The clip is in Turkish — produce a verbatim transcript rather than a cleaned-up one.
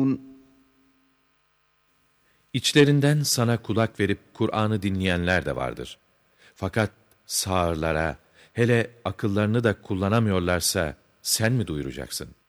İçlerinden sana kulak verip Kur'an'ı dinleyenler de vardır. Fakat sağırlara, hele akıllarını da kullanamıyorlarsa sen mi duyuracaksın?